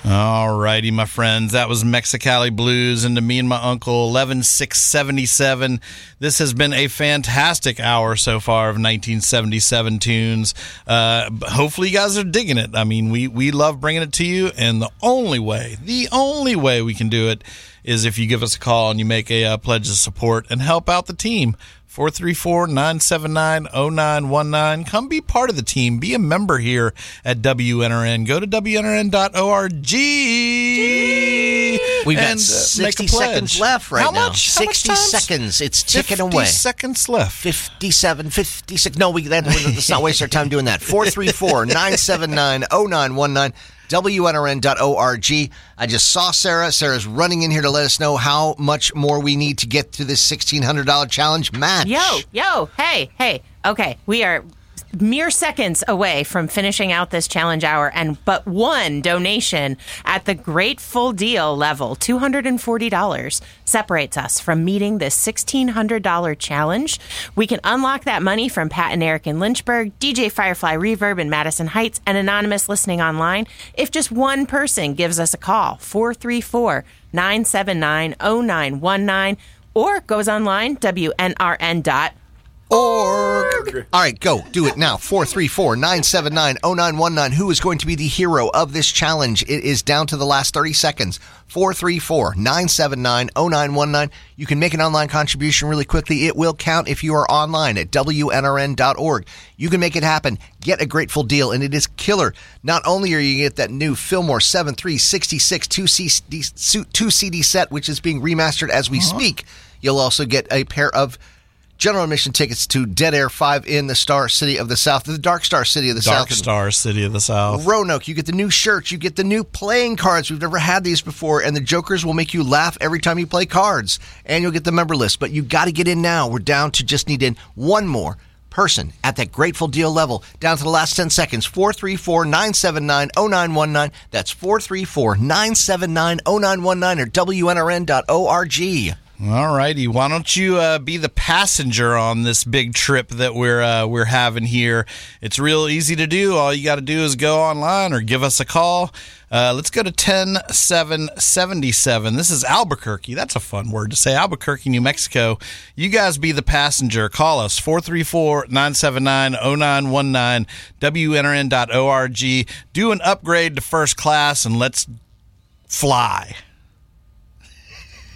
All righty, my friends. That was Mexicali Blues and To Me and My Uncle, 11-6-77. This has been a fantastic hour so far of 1977 tunes. Hopefully you guys are digging it. I mean, we love bringing it to you, and the only way we can do it is if you give us a call and you make a pledge of support and help out the team. 434-979-0919. Come be part of the team. Be a member here at WNRN. Go to WNRN.org. We've got 60 seconds left right now. 60 seconds. It's ticking away. 50 seconds left. 57, 56. No, let's not waste our time doing that. 434-979-0919. WNRN.org. I just saw Sarah. Sarah's running in here to let us know how much more we need to get to this $1,600 challenge match. Yo, hey. Okay, we are mere seconds away from finishing out this challenge hour, but one donation at the Grateful Deal level, $240, separates us from meeting this $1,600 challenge. We can unlock that money from Pat and Eric in Lynchburg, DJ Firefly Reverb in Madison Heights, and Anonymous listening online if just one person gives us a call, 434-979-0919, or goes online, WNRN.org. All right, go. Do it now. 434-979-0919. Who is going to be the hero of this challenge? It is down to the last 30 seconds. 434-979-0919. You can make an online contribution really quickly. It will count if you are online at WNRN.org. You can make it happen. Get a Grateful Deal, and it is killer. Not only are you going to get that new Fillmore 7-3-66 two CD set, which is being remastered as we speak, you'll also get a pair of general admission tickets to Dead Air 5 in the Star City of the South, the Dark Star City of the South. Dark Star City of the South. Roanoke, you get the new shirts, you get the new playing cards. We've never had these before, and the Jokers will make you laugh every time you play cards. And you'll get the member list, but you got to get in now. We're down to just need in one more person at that Grateful Deal level. Down to the last 10 seconds. 434-979-0919. That's 434-979-0919 or WNRN.org. All righty. Why don't you be the passenger on this big trip that we're having here? It's real easy to do. All you got to do is go online or give us a call. Let's go to 10777. This is Albuquerque. That's a fun word to say. Albuquerque, New Mexico. You guys be the passenger. Call us, 434-979-0919, WNRN.org. Do an upgrade to first class and let's fly.